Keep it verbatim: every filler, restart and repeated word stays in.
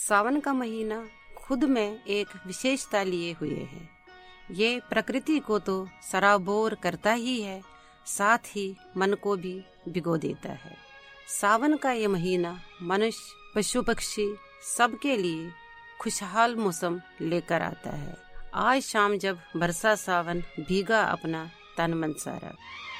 सावन का महीना खुद में एक विशेषता लिए हुए है। ये प्रकृति को तो सराबोर करता ही है, साथ ही मन को भी भिगो देता है। सावन का ये महीना मनुष्य, पशु पक्षी सबके लिए खुशहाल मौसम लेकर आता है। आज शाम जब बरसा सावन भीगा अपना तन मन सारा,